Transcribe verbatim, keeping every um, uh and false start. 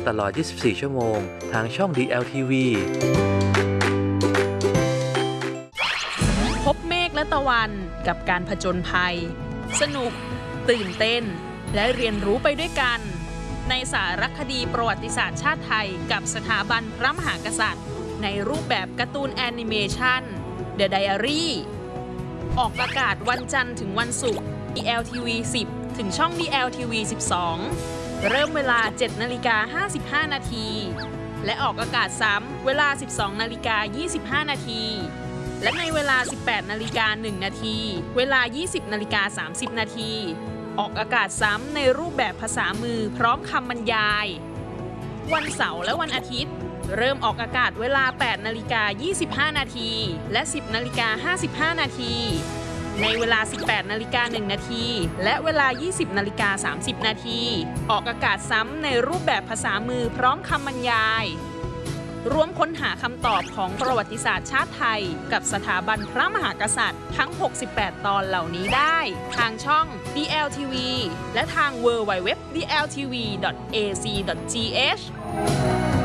ตลอด ยี่สิบสี่ ชั่วโมงทางช่อง ดี แอล ที วีพบเมฆและตะวันกับการผจญภัยสนุกตื่นเต้นและเรียนรู้ไปด้วยกันในสารคดีประวัติศาสตร์ชาติไทยกับสถาบันพระมหากษัตริย์ในรูปแบบการ์ตูนแอนิเมชัน The Diary ออกอากาศวันจันทร์ถึงวันศุกร์ ดี แอล ที วี สิบ ถึงช่อง ดี แอล ที วี สิบสอง เริ่มเวลา เจ็ดนาฬิกาห้าสิบห้า นาทีและออกอากาศซ้ำเวลา สิบสองนาฬิกายี่สิบห้า นาทีและในเวลา สิบแปดนาฬิกาหนึ่ง นาทีเวลา ยี่สิบนาฬิกาสามสิบ นาทีออกอากาศซ้ำในรูปแบบภาษามือพร้อมคำบรรยายวันเสาร์และวันอาทิตย์เริ่มออกอากาศเวลา แปดนาฬิกายี่สิบห้า นาทีและ สิบนาฬิกาห้าสิบห้า นาทีในเวลา สิบแปดนาฬิกาหนึ่ง นาทีและเวลา ยี่สิบนาฬิกาสามสิบ นาทีออกอากาศซ้ำในรูปแบบภาษามือพร้อมคำบรรยายร่วมค้นหาคำตอบของประวัติศาสตร์ชาติไทยกับสถาบันพระมหากษัตริย์ทั้ง หกสิบแปด ตอนเหล่านี้ได้ทางช่อง ดี แอล ที วี และทาง ดับเบิลยู ดับเบิลยู ดับเบิลยู ดอท ดี แอล ที วี ดอท เอ ซี ดอท จี เอช